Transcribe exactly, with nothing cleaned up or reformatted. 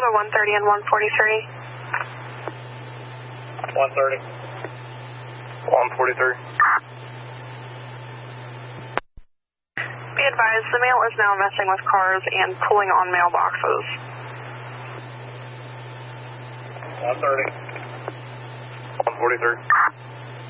Hold on one thirty and one forty-three. one thirty. one forty-three. Be advised, the male is now messing with cars and pulling on mailboxes. one thirty. one forty-three.